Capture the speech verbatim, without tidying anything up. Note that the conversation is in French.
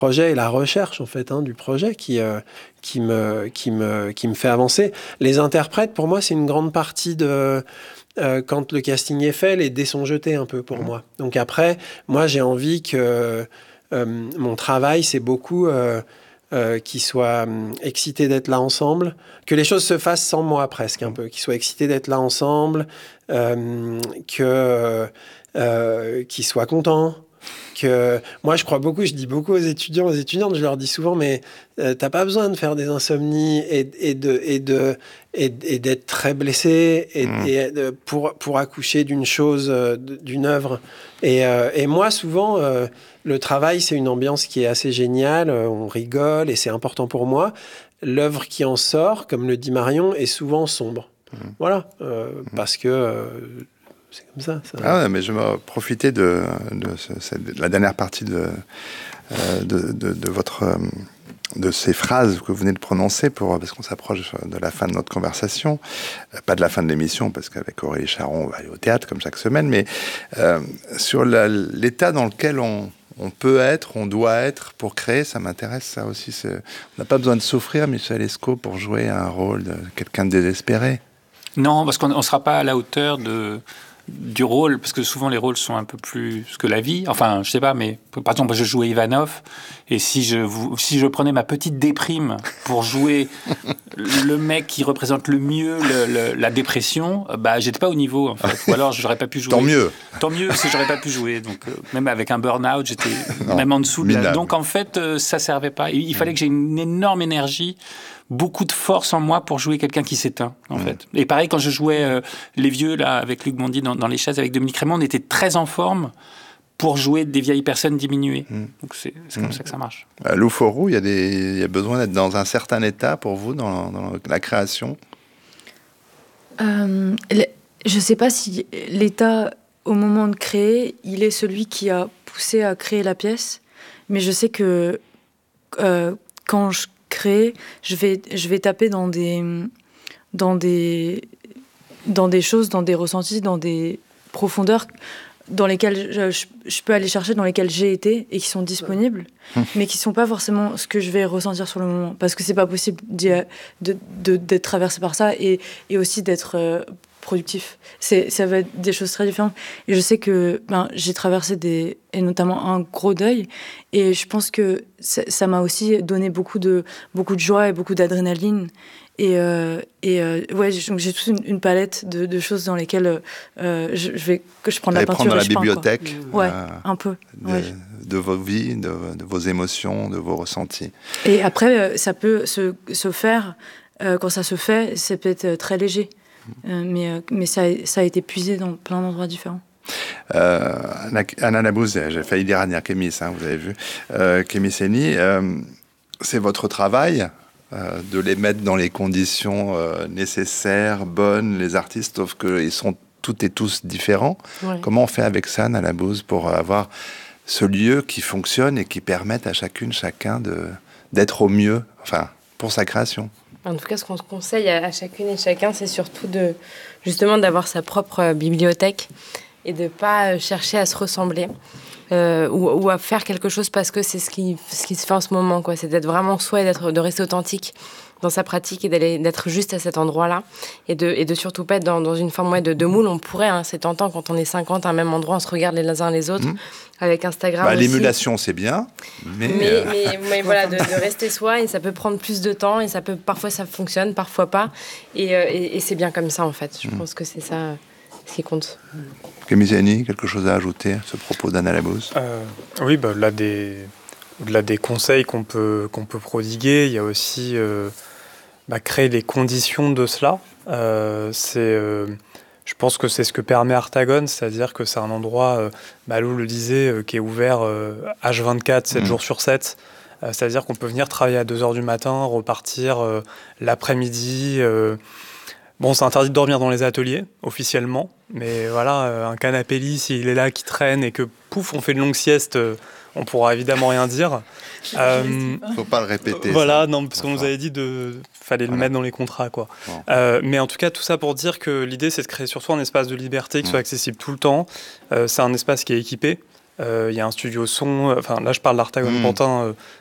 projet et la recherche en fait hein, du projet qui euh, qui me qui me qui me fait avancer. Les interprètes pour moi c'est une grande partie de euh, quand le casting est fait, les dés sont jetés un peu pour mmh. moi. Donc après moi j'ai envie que euh, mon travail c'est beaucoup euh, euh, qu'ils soient euh, excités d'être là ensemble, que les choses se fassent sans moi presque un peu, qu'ils soient excités d'être là ensemble, euh, que euh, qu'ils soient contents. Que moi je crois beaucoup, je dis beaucoup aux étudiants, aux étudiantes, je leur dis souvent, mais euh, t'as pas besoin de faire des insomnies et, et de et de et, et d'être très blessé et, mmh. et de, pour pour accoucher d'une chose, euh, d'une œuvre. Et, euh, et moi souvent euh, le travail c'est une ambiance qui est assez géniale, on rigole et c'est important pour moi. L'œuvre qui en sort, comme le dit Marion, est souvent sombre. Mmh. Voilà, euh, mmh. parce que euh, c'est comme ça. ça. Ah ouais, mais je vais profiter de, de, ce, de la dernière partie de, euh, de, de, de, votre, euh, de ces phrases que vous venez de prononcer, pour, parce qu'on s'approche de la fin de notre conversation. Euh, pas de la fin de l'émission, parce qu'avec Aurélie Charon, on va aller au théâtre comme chaque semaine, mais euh, sur la, l'état dans lequel on, on peut être, on doit être pour créer, ça m'intéresse ça aussi. C'est, on n'a pas besoin de souffrir, Michel Escaut, pour jouer un rôle de quelqu'un de désespéré. Non, parce qu'on ne sera pas à la hauteur de... du rôle, parce que souvent les rôles sont un peu plus que la vie, enfin je sais pas, mais par exemple je jouais Ivanov et si je, si je prenais ma petite déprime pour jouer le mec qui représente le mieux le, le, la dépression, bah j'étais pas au niveau en fait, ou alors j'aurais pas pu jouer. Tant mieux. Tant mieux si j'aurais pas pu jouer, donc euh, même avec un burn-out j'étais non, même en dessous de la... donc en fait euh, ça servait pas, il, il fallait que j'ai une énorme énergie, beaucoup de force en moi pour jouer quelqu'un qui s'éteint, en mmh. fait. Et pareil, quand je jouais euh, les vieux, là, avec Luc Bondy, dans, dans Les Chaises, avec Dominique Raymond, on était très en forme pour jouer des vieilles personnes diminuées. Mmh. Donc, c'est, c'est comme mmh. ça que ça marche. À Lou Fourou, il y a des, il y a besoin d'être dans un certain état, pour vous, dans, dans la création euh, Je ne sais pas si l'état, au moment de créer, il est celui qui a poussé à créer la pièce, mais je sais que euh, quand je créer, je vais, je vais taper dans des, dans des, dans des choses, dans des ressentis, dans des profondeurs dans lesquelles je, je, je peux aller chercher, dans lesquelles j'ai été et qui sont disponibles, ouais. mais qui ne sont pas forcément ce que je vais ressentir sur le moment. Parce que ce n'est pas possible de, de, de, d'être traversé par ça et, et aussi d'être euh, productif. C'est, ça va être des choses très différentes. Et je sais que ben, j'ai traversé des, et notamment un gros deuil. Et je pense que ça, ça m'a aussi donné beaucoup de, beaucoup de joie et beaucoup d'adrénaline. Et, euh, et euh, ouais, j'ai, j'ai toute une, une palette de, de choses dans lesquelles euh, je, je vais que je prends de la peinture prendre dans et la je bibliothèque, peins, ouais, euh, un peu. De, ouais. de vos vies, de, de vos émotions, de vos ressentis. Et après, ça peut se, se faire, euh, quand ça se fait, c'est peut-être très léger. Euh, mais mais ça, ça a été puisé dans plein d'endroits différents. Euh, Anna, Anna Labous, j'ai failli dire Anna Kémis, hein, vous avez vu. Euh, Kémis Séni, euh, c'est votre travail euh, de les mettre dans les conditions euh, nécessaires, bonnes, les artistes, sauf qu'ils sont toutes et tous différents. Ouais. Comment on fait avec ça, Anna Labous, pour avoir ce lieu qui fonctionne et qui permette à chacune, chacun de, d'être au mieux, enfin, pour sa création? En tout cas, ce qu'on se conseille à, à chacune et chacun, c'est surtout de, justement d'avoir sa propre bibliothèque et de ne pas chercher à se ressembler euh, ou, ou à faire quelque chose parce que c'est ce qui, ce qui se fait en ce moment, quoi. C'est d'être vraiment soi et d'être, de rester authentique dans sa pratique et d'aller, d'être juste à cet endroit-là et de, et de surtout pas être dans, dans une forme ouais, de, de moule. On pourrait, hein, c'est tentant quand on est cinquante à un même endroit, on se regarde les uns les autres. Mmh. Avec Instagram bah, aussi. L'émulation, c'est bien, mais... Mais, euh... mais, mais voilà, de, de rester soi, et ça peut prendre plus de temps, et ça peut, parfois ça fonctionne, parfois pas, et, euh, et, et c'est bien comme ça, en fait. Je mmh. pense que c'est ça ce qui compte. Kémis Séni, quelque chose à ajouter à ce propos d'Anna Labous? euh, Oui, bah, au-delà des, au-delà des conseils qu'on peut, qu'on peut prodiguer, il y a aussi euh, bah, créer les conditions de cela. Euh, c'est... Euh, Je pense que c'est ce que permet Artagone, c'est-à-dire que c'est un endroit, euh, Malou le disait, euh, qui est ouvert euh, H vingt-quatre, sept mmh. jours sur sept. Euh, c'est-à-dire qu'on peut venir travailler à deux heures du matin, repartir euh, l'après-midi. Euh... Bon, c'est interdit de dormir dans les ateliers, officiellement. Mais voilà, euh, un canapé lit, s'il est là, qui traîne et que, pouf, on fait une longue sieste, euh, on pourra évidemment rien dire. Euh, Faut pas le répéter. Voilà, ça. non, parce qu'on nous avait dit de... fallait voilà. le mettre dans les contrats, quoi. Bon. Euh, mais en tout cas, tout ça pour dire que l'idée, c'est de créer surtout un espace de liberté qui mmh. soit accessible tout le temps. Euh, c'est un espace qui est équipé. Il euh, y a un studio son, enfin là je parle d'Artagon mmh. Pantin, euh,